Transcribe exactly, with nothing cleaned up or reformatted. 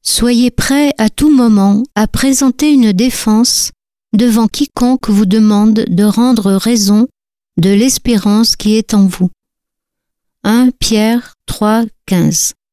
Soyez prêts à tout moment à présenter une défense devant quiconque vous demande de rendre raison de l'espérance qui est en vous. un Pierre trois, quinze.